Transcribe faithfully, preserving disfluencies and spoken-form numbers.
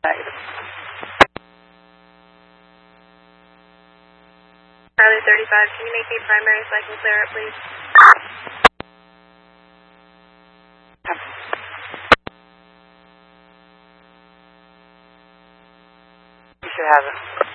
Negative. Charlie thirty-five, can you make me primary so I can clear it, please? You should have it.